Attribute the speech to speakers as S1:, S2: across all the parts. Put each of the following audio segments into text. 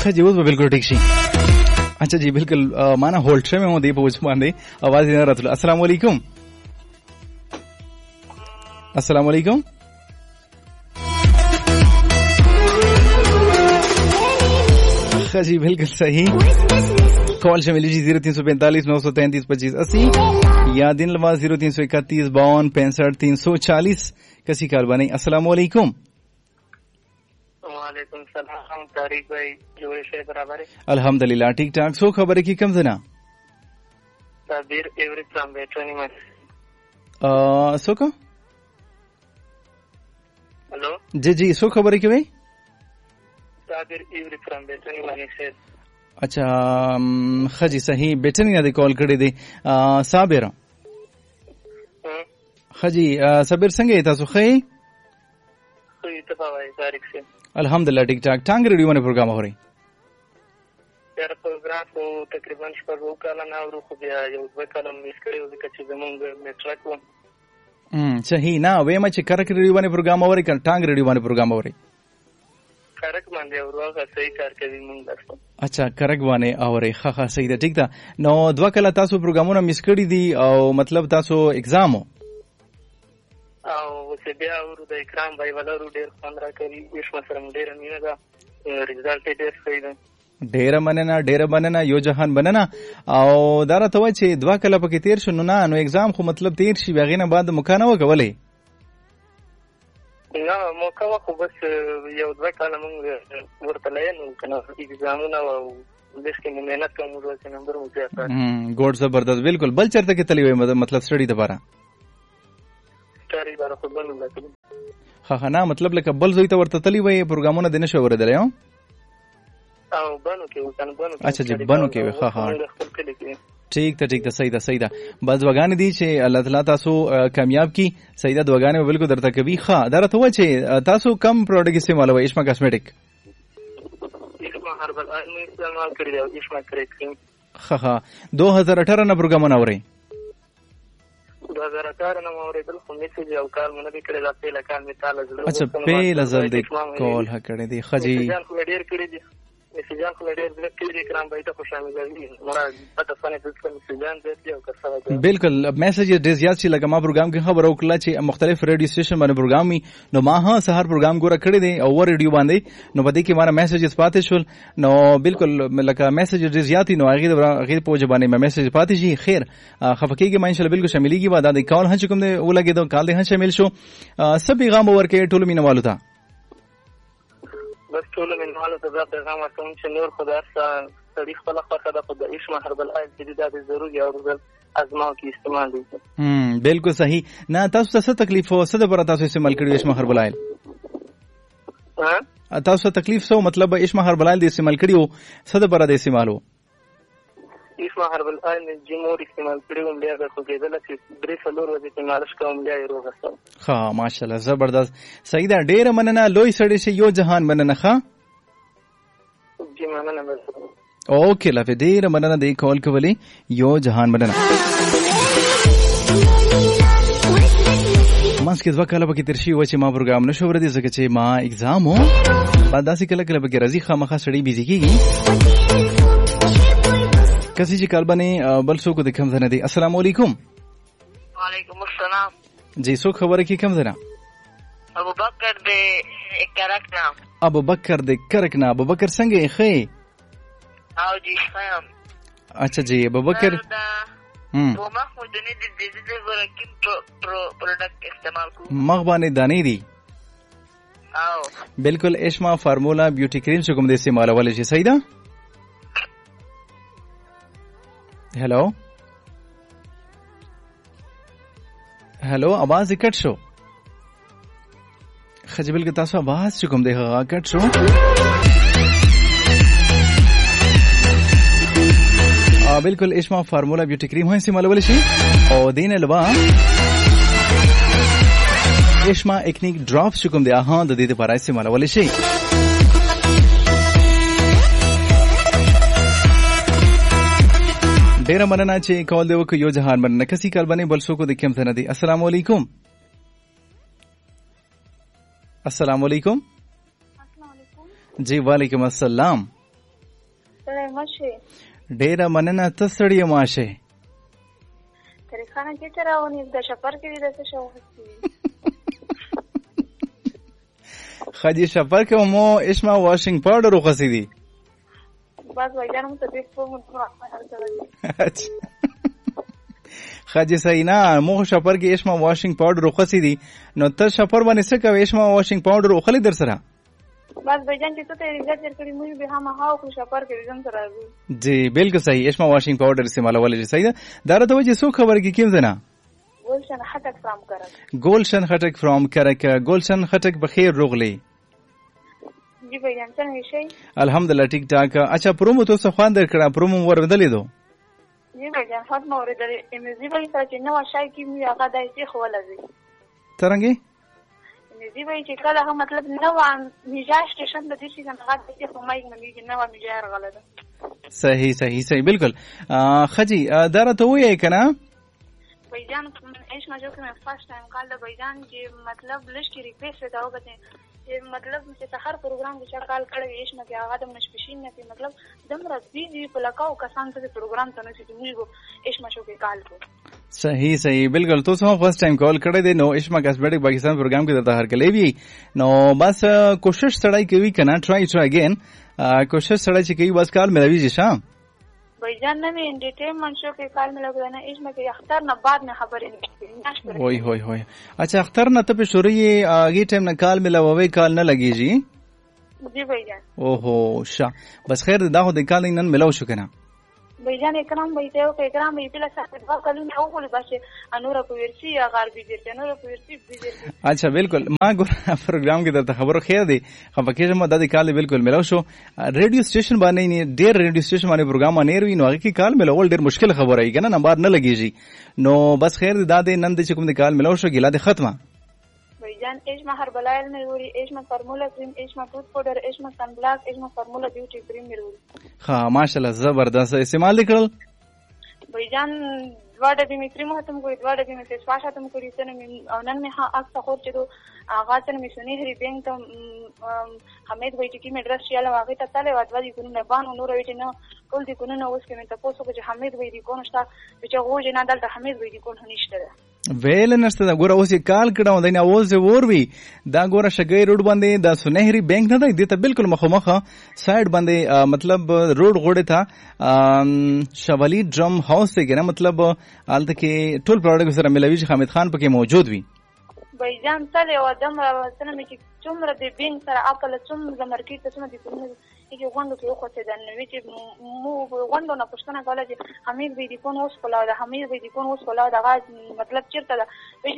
S1: خجي اوس بالکل ٹھیک شي. اچھا جی بالکل معنا هولډ شمه مو دی په وڅ باندې आवाज نه راتله. السلام علیکم. السلام علیکم. خجی بالکل صحیح. کال شامل جی 0345 933 25 80 یا دن لوا 0331 52 65 340 کسی کال بنی. السلام علیکم.
S2: وعلیکم السلام طارق بھائی جوړ شي برابر
S1: الحمدلله ٹھیک ٹھاک. سو خبره کی کم زنا
S2: صابر ایوری فرام بیٹرنی من
S1: سو کو
S2: हेलो
S1: जी जी सो खबर है कि भाई
S2: साबिर इवरी फ्रॉम बेटनी माने से.
S1: अच्छा खजी सही बेटनी ने कॉल करी दी. साबिर खजी साबिर संगे तासु खई
S2: कोई तबावाई तारीख से
S1: अल्हम्दुलिल्लाह ठीक ठाक. टांग रेडियो ने प्रोग्राम हो रही
S2: यार प्रोग्राम को तकरीबन शुरू काला ना और खो गया यो दो कलम मिस करे वो कच्चे जमंग में ट्रैक वो
S1: सही ना वे मच करक रेडियो ने प्रोग्राम हो रही कर टांग रेडियो ने प्रोग्राम हो रही
S2: करक मान दे और वो सही करके भी मंग दसो.
S1: अच्छा करक वाने और खा सही ده ٹھیک ده. نو دوا کله تاسو پروګرامونه مس کړی دي او مطلب تاسو एग्जाम
S2: او چې بیا ورو د اکرام بای ولرو ډیر خندرا کوي هیڅ مسره ډیر مینه دا ریزلټ ډیر ښه دی.
S1: ډیر مننه یو جهان بننه او دا راته وای چې دوا کله پکې تیر شو نو एग्जाम خو مطلب تیر شي بغینه بعد مکانه وکولې
S2: نه موکا خو بس یو دوا کله مونږ ورته لینو کنه एग्जामونه او دښکې مهنت کوم ورته نمبر مو زیات
S1: ګوډ زبردست بالکل. بل چرته کې تلی وای مطلب سټډي لپاره
S2: سټډي لپاره خو بل نه
S1: ها نه مطلب لکه بل زوی ته ورته تلی وای پروګرامونه دنه شو ورته درې
S2: او بنو کې وکړ بنو.
S1: اچھا جی بنو کې ها ٹھیک ته صحیح ده بس وګان دي چې الله تعالی تاسو کامیاب کی. صحیح ده وګانې بالکل درته کوي. ښه درته و چې تاسو کم پروډکټ استعمالوي اشما کاسمیټک
S2: اشما هربل استعمال کړی دی اشما کریم.
S1: ها 2018 نه پروګرام اوري
S2: 2018 نه اوریدل خو میسج او کار مونږ به کړی دا پیله کار می تعالی زړه.
S1: اچھا پیله زل دی کول ها کړی دی خجی
S2: ځان خو ډیر کړی دی مسجان خو ډیر کړی کرام بایته خو شامل دي مراد پته فنه د مسجان دې او کړه.
S1: بالکل میسج ډیر زیات شي لکه ما پروګرام کې خبر او کړه چې مختلف ریډیو سټیشن باندې پروګرام می نو ما ها سحر پروګرام ګوره کړی دی او ریډیو باندې نو بده کې مارا میسجز پاتې شول نو بالکل لکه میسج ډیر زیات نو هغه په ځبانه مې میسج پاتې شي. خیر خفقېږي ما ان شاء الله بالکل شاملېږي بعد د کال هڅ کوم دی ولګي دا کال دې شامل شو سب پیغام ورکې ټول مینوالو ته
S2: بس ټول مینوالو ته دا پیغام ورکوم چې نور خدای سره تاریخ په لخوا خدا په د اشما هربل آیل چې دا ضروري او ازماو کې استعمال دي.
S1: بالکل صحیح. نه تاسو څه تکلیف او څه د پر تاسو استعمال کړی اشما هربل آیل تاسو تکلیف سو مطلب اشما هربل آیل د استعمال کړیو څه د پر د استعمالو
S2: اشما هربل آیل جمهور استعمال کړیو بیا د خو کېدل چې درې فلور وځي چې مالش کوم بیا یې روغستو.
S1: ها ماشاءالله زبردست صحیح ده. ډیر مننه لوی سړی شي یو جهان مننه. ښه
S2: جی مننه
S1: اوکې لافه ډیر مننه د کال کولی یو جهان مننه. ماس کې ځکه کله پکې ترشي و چې ما پروګرام نشو ورته ځکه چې ما एग्जाम وو بعد داسې کله پکې راځي خامخا سړی بيزي کیږي کسي چې کال باندې بل څوک د کم زنه دي. السلام علیکم.
S2: وعلیکم السلام
S1: جی څوک خبره کی کم زنه
S2: ابو بکر دې کرکنا ابو بکر څنګه یې خې او جی خام.
S1: اچھا جی ابو بکر
S2: وہ محمود نے دې ورکیم پروڈکٹ استعمال کو
S1: مغبانه دانی دی
S2: او
S1: بالکل اشما فارمولا بیوټی کریم څنګه دې استعمال ولې شي. صحیح ده. हेलो आवाज कट शो खजबल के तासो आवाज चुकम दे कट शो बिल्कुल اشما फार्मूला ब्यूटी क्रीम है इस्तेमाल वाले शी और दिन अलवा اشما एक्निक ड्रॉप्स चुकम दे हां द दे पर इस्तेमाल वाले शी. ډیر مننه چې کول دی وک یو جهان مننه کسي کال باندې بل څوک د کوم څه نه دی. السلام علیکم. السلام علیکم. جی وعلیکم السلام.
S3: مشه
S1: ډیره مننه ته ستړې ماشه
S3: طریق خانه کې ته راونی د شپر کې د څه شو
S1: خدي شپر کې مو اسما واشنګ پاوډر وخصې دي
S3: بس وایي نو ته دې په مو
S1: خدي سینا مو شپر کې اسما واشنګ پاوډر وخصې دي نو ته شپر باندې څه کوي اسما واشنګ پاوډر وخلې در سره
S3: بس بجان چې ته ریزلټ ورکړې مې به هم هاو خو شپر کې ځم سره راځي
S1: جی بالکل صحیح اسما واشنګ پاوډر استعمالول دي صحیح ده دا راته وجه سو خبر کې کیم زنه
S3: ګلشن خټک فرام کرک
S1: ګلشن خټک فرام کرک ګلشن خټک بخیر روغلی
S3: جی بجان څنګه شي
S1: الحمدلله ټیک ټاک اچھا پرومو تو څه خواندر کړه پرومو ورودلې دو
S3: جی بجان فاطمه ورودلې امزي به سره چې نو شای کې مې هغه دایسي خو ولزي
S1: ترنګي
S3: امزي به چې کله هم مطلب نو میجا سټیشن د دې څنګه هغه دایسي خو مې مې نو میجا غلطه
S1: صحیح صحیح صحیح بالکل خجی دارته وې کنه
S3: بجان ایش ما جو کې فرست ټایم کال د بجان چې مطلب لشکې ریکویسټ دا وکړه مطلب چې سحر پروګرام چې کال کړی ایش ما کې هغه د مشپشین نه مطلب دمر بیزی په لکاو کسان ته پروګرام ته نه چې موږ ایش ما شو کې کال کو
S1: صحیح صحیح بالکل تو سم فرست ټایم کال کړی دی نو ایش ما کاسمیټک پاکستان پروګرام کې درته هر کله وی نو بس کوشش سړی کوي کنه ټرای اگین کوشش سړی چې کوي بس کال ملوي شي
S3: بھاईजान ने एंटरटेनमेंट शो के काल में लगा ना इसमें के अख्तर ना बाद में खबरें निकली
S1: होय होय होय अच्छा अख्तर ना तब शुरू ये आगे टाइम ना काल में लवे काल ना लगी जी
S3: भाईजान
S1: ओहो शा बस खैर दा हो काल नन मिलाओ शो कना
S3: भाईजान एकराम भाईते हो एकराम भी पिला साथ दवा कल में हो बोले बस अनुरा कुवेरसी अगार भी देते अनुरा कुवेरसी
S1: अच्छा बिल्कुल मां प्रोग्राम की तरफ खबर खैर दे हम पकेज में दादी काल बिल्कुल मिलाओ शो रेडियो स्टेशन बाने ने डेर रेडियो स्टेशन बाने प्रोग्राम आने रही नो की काल मिलाओ डेर मुश्किल खबर आई ना नंबर न लगी जी नो बस खैर दादे नंद चकुम दे काल मिलाओ शो गिला दे खत्मा
S3: भाईजान एजमा हर्बलाइल मिरूरी asthma formula cream asthma tooth powder asthma sunblock asthma formula beauty cream मिरूरी
S1: हां माशाल्लाह जबरदस्त इस्तेमाल निकल
S3: भाईजान dva डब्बे में क्रीम खत्म कोई dva डब्बे में फेस वॉश खत्म कोई तने में नन में हां अक्स खोर चलो आगाज में सुनेहरी बैंक तो हमेद भाई की में ड्रेस याला वागे तले वादवादी कुन ने बान नूर वेट न कुल दी कुन न उसके में तपोसो को हमेद भाई दी कोन स्टा बिचा वो जना दल हमेद भाई दी कोन हनिष्ठ
S1: ویل نشته دا ګوره اوس کال کړه ودی نه اوس ور وی دا ګوره شګی روډ باندې دا سنهری بینک نه دی ته بالکل مخه سایډ باندې مطلب روډ غوړه تھا شوالی ډرم هاوس ته کنه مطلب حالت کې ټول پروډکټ سره ملوي حامد خان پکې موجود وي
S3: بھاईजान تله و دم سره مې چې څومره د بینک سره خپل څومره مارکیټ ته څومره دي چې غوندو کې خو څه دنه وی چې مو غوندو نه پښتنه کوله چې حمید به دي کون اوس کولا دا حمید به دي کون اوس کولا دا مطلب چیرته دا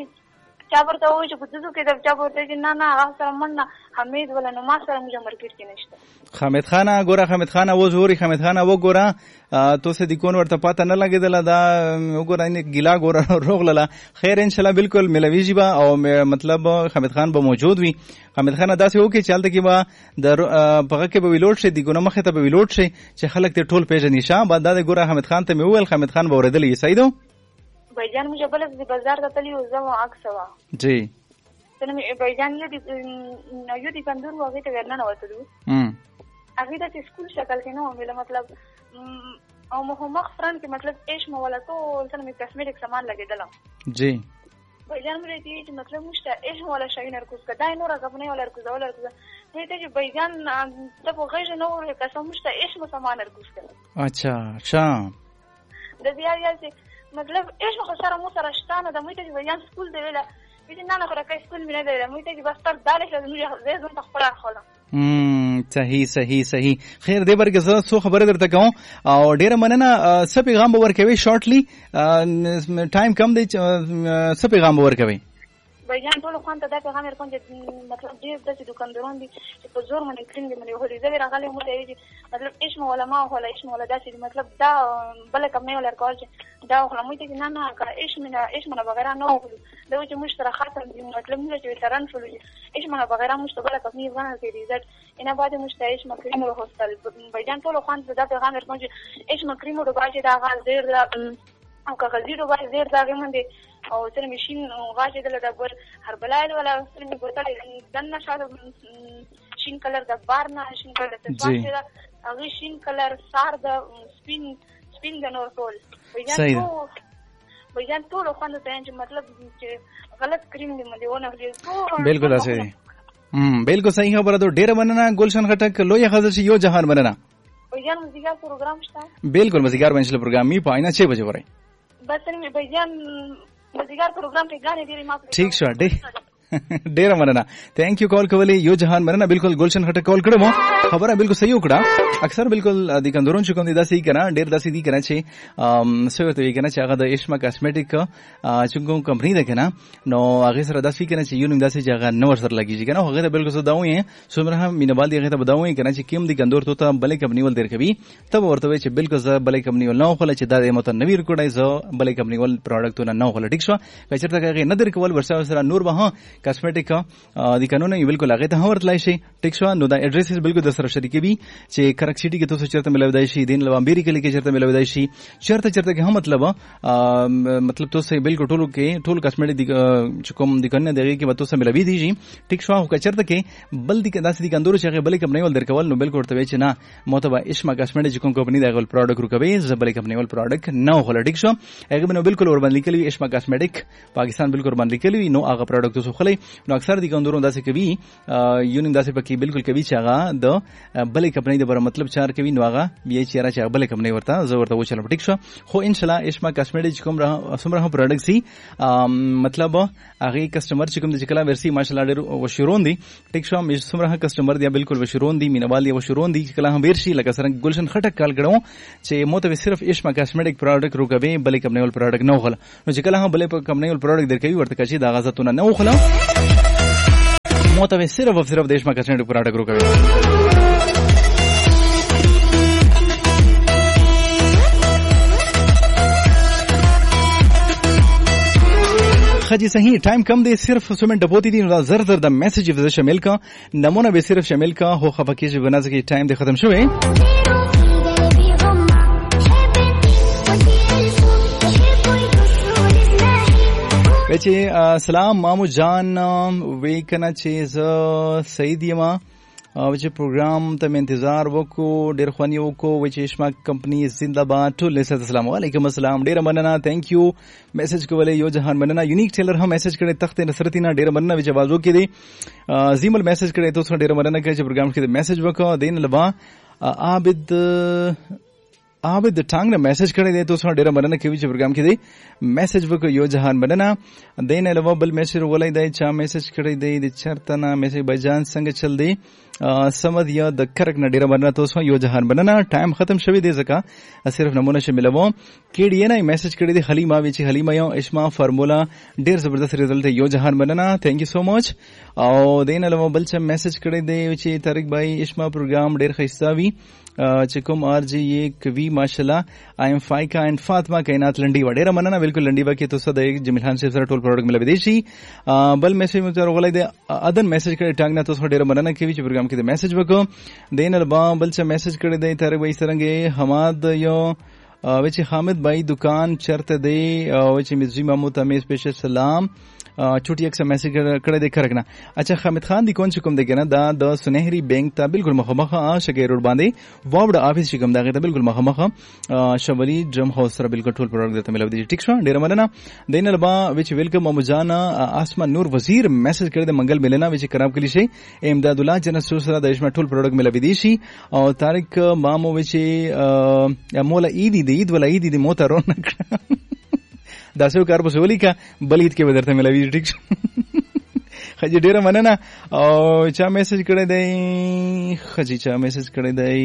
S3: چا ورته وایي چې په دغه کې دا چا ورته چې نه هغه سره مننه حمید ولا نو ما سره موږ مارکیټ کې نشته
S1: حامد خان ګوره حامد خان و زوري حامد خان و ګوره تو سه دي کون ورته پاته نه لګیدل دا وګوره نه ګیلا ګوره روغله خیر ان شاء الله بالکل ملوي جی با او مطلب حامد خان به موجود وي حامد خان داسې وکي چالت کې با د پغه کې به ویلوډ شي دي ګونه مخه ته به ویلوډ شي چې خلک ته ټول پیژنې شه بعد دا ګوره حامد خان ته مې وویل حامد خان به اوریدلې سیدو
S3: भाईजान मुझे बलस दे बाजार का तली उज़वा अक्सवा
S1: जी
S3: तने भाईजान ये दी कंदूर हो गई तो करना ना वतदू अभी तक स्कूल शक्ल के ना मिला मतलब او مخ فرن کې مطلب ايش مو ولا تو تنه می کاسمیټک سامان لګې دلم
S1: جی
S3: भाईजान مې دې چې مطلب مشته ايش مو ولا شي نرکوس کدا نور غبنه ولا نرکوس ولا نرکوس دې ته چې भाईजान ته په غږ نه ور قسم مشته ايش مو سامان نرکوس کړه
S1: اچھا شام
S3: د بیا چې मतलब ايش مو سره مو سره شتانه د مې ته भाईजान سکول دی ویلا چې نه نه راکې سکول مې نه دی مې ته بس تر دالې لازم زه زم تخبر خلا
S1: صحیح صحیح صحیح خیر دې برګه زه سو خبره درته کوم او ډیره مننه څه پیغام ورکوي شارټلی ټایم کم دی څه پیغام ورکوي
S3: भाईजान ټول خوان ته دا پیغام ورکوم چې مطلب دې د دکانداران دي چې په زور باندې کریم دي مې هولې زه راغلم مو ته چې مطلب ايش مو ولا ما ولا ايش مو ولا داسې مطلب دا بل کمه ولا کول چې دا خو مو ته نه نه ايش من بغیر نه وو دا چې مشترک خاطر دي مطلب موږ چې تران شو ايش من بغیر مشتبه کمه ونه کې ریزلټ انا بعد مشتايش ما کریم له هوستل भाईजान ټول خوان ته دا پیغام ورکوم چې ايش ما کریم له باندې دا غال ډیر او کغزیرو باندې ډیر داګه مندي او سره ماشين غاجه دل دا ګور هربلایل ولا سره می ګوتل دنه شاده شین کلر د بارنا شین کلر د سواد هغه شین کلر سار د سپین د نور ټول ویان ټول خوند ته چې مطلب چې غلط کریم دی مليونه
S1: بالکل صحیح بالکل صحیح خبره ده. ډیره مننه ګلشن خټک لوی خزر شي یو جهان مننه.
S3: ویان مزیګر پروګرام شته
S1: بالکل مزیګر بنشل پروګرام می پاینه 6 بجې وره
S3: بس نه ویان مزیګر پروګرام ته غانې ډیره ما
S1: ٹھیک شو ډیره مننه. ثانک یو کال کولی یو جهان مننه. بالکل ګلشن خټک کال کړم خبره بالکل صحیح وکړه. اکثر بالکل د کندورون چې کوم دي داسې کنه ډیر داسې دي کنه چې سوته وی کنه چې هغه د اشما کاسمیټیک چې کوم کمپنی ده کنه نو هغه سره داسې کنه چې یو نیم داسې چې هغه نو سره لګیږي کنه هغه ته بالکل سوداوي سمره مینوال دی هغه ته بداوي کنه چې کوم دي کندور ته بلې کمپنی ول درکوي تب ورته چې بالکل ز بلې کمپنی ول نو خل چې دا متنوي ریکورډای ز بلې کمپنی ول پروډکټونه نو خل ټیک شو کچرته هغه نه درکول ورسره سره نور به کاسمیټیک د قانون بالکل هغه ته ورتلای شي ټیک شو. نو دا اډریس بالکل د سره شریکي وي چې کرک سټي کې تاسو چرته ملوي شي دین لو امریکا کې چرته ملوي شي چرته کې هم مطلب تاسو بالکل ټولو کې ټول کاسمیټیک چې کوم د کنه دغه کې تاسو ملوي دي ټیک شو. خو چرته کې بل دي داسې دي کندور چې هغه بلې کمپنی ول درکول نو بالکل ورته چې نه متبا اشما کاسمیټیک کوم کمپنی دغه پروډکټ روکوي ز بلې کمپنی ول پروډکټ نه هول ټیک شو. هغه نو بالکل ور باندې لیکلي اشما کاسمیټیک پاکستان بالکل باندې لیکلي نو هغه پروډکټ تاسو خلې نو اکثر دي کندورون داسې کوي یونین داسې پکې بالکل کوي چې هغه د بلې کمپنی د بر مطلب چار کوي نو هغه بیا چې را چې بلې کمپنی ورته زه ورته وچلم ټیک شو. خو ان شاء الله اشما کاسمیټیک کوم سمره پروډکټ سي مطلب هغه کسٹمر چې کوم د کلا ورسي ماشاءالله ډېر وشورون دي ټیک شو. مې سمره کسٹمر دی بالکل وشورون دي مینوال دی وشورون دي کلا هم ورشي لکه سره ګلشن خټک کال کړو چې موته صرف اشما کاسمیټیک پروډکټ روکوي بلې کمپنی ول پروډکټ نه خل نو چې کلا هم بلې کمپنی ول پروډکټ درکوي ورته کچې دا غزتونه نه خل موته صرف او صرف د اشما کاسمیټیک پروډکټ روکوي. خجی صحیح ٹائم کم دے صرف سومن ڈبوتی دی نو زر زر د میسج وز شامل کا نمونه به صرف شامل کا هو خفکی جو بنا کی ٹائم دے ختم شوه بچے سلام مامو جان وی کنا چیز سعید یما وچ پروګرام ته انتظار وکړو ډېر خواني وکړو وچ اشما کمپنی زنده‌باد ټول سره السلام علیکم السلام ډېر مننه ثانک یو میسج کولې یو جهان مننه یونیک ټیلر هم میسج کړي تخت نصرتینا ډېر مننه وچ आवाज وکړي دي زیمل میسج کړي تاسو ډېر مننه چې پروګرام کې میسج وکړو دین لبا عابد ټانګ نه میسج کړی دی تاسو ډېر مننه کوي چې پروګرام کې دی میسج وکړو یو جهان مننه دین علاوه بل میسج ولای دی چا میسج کړی دی د چرته نه میسج بجان څنګه چل دی سمد یا د کرک نه ډېر مننه تاسو یو جهان مننه ټایم ختم شوی دی ځکه صرف نمونه شاملوم کې دی نه میسج کړی دی حلیمه وی چې حلیمه یو اشما فارمولا ډېر زبردست ریزلټ دی یو جهان مننه ثانک یو سو مچ او دین علاوه بل چې میسج کړی دی چې طارق بھائی اشما پروګرام ډېر ښایسته وی چې کوم آر جی یہ کوي ماشاءالله ایم فایکا اینڈ فاطمه کائنات لنډي وډیره مننه بالکل لنډي وکي تاسو د جمیل خان صاحب سره ټول پروډکټ ملوي دي شي بل میسج مې تر غولای دی اذن میسج کړي ټاګ نه تاسو ډیره مننه کوي چې پروګرام کې د میسج وکړو دین البا بل څه میسج کړي دی تر وای سرنګي حماد یو وچ حامد بھائی دکان چرته دی وچ مزي مامو ته مې سپیشل سلام چوټي یک میسج کړه دې کرکنه اچھا حامد خان دی کون چې کوم دی کنه دا د سنهری بینک ته بالکل مخامخه شګې روډ باندې واوډ افیس چې کوم دا ته بالکل مخامخه شولی ډرم هاوس سره بالکل ټول پروډکټ ته ملوي دي ټیک شو ډیر مننه دین البا وچ ویلکم ممجانا اسمان نور وزیر میسج کړه د منګل ملنا وچ خراب کلی شي امداد الله جن سره د اشما ټول پروډکټ ملوي دي شي او طارق مامو وچ مولا عید دی عید ولا عید دی موترون داسو کار په سولې کا بلید کې بدرته ملوي ټیک خجی ډیره مننه او چا میسج کړی دی خجی چا میسج کړی دی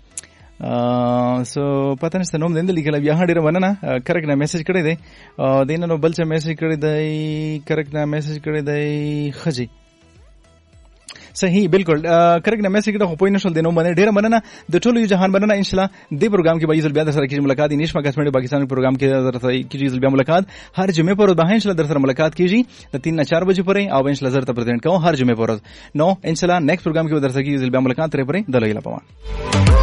S1: سو پته نشته نوم دند لیکل بیا ډیره مننه کرک نه میسج کړی دی دینه بل چا میسج کړی دی کرک نه میسج کړی دی خجی صحیح بالکل کرک نه میسج کړه خو پوی نشول دینو باندې ډیره مننه د ټولو یو جهان مننه ان شاء الله د پروګرام کې به یزل بیا سره کې ملاقات دي نشما کاسمیټ پاکستان پروګرام کې سره کې یزل بیا ملاقات هر جمعه پر به ان شاء الله در سره ملاقات کیږي د 3 نه 4 بجې پرې او ان شاء الله زر ته پریزنټ کوم هر جمعه پر نو ان شاء الله نیکسٹ پروګرام کې در سره کې یزل بیا ملاقات ترې پرې دلایل پوان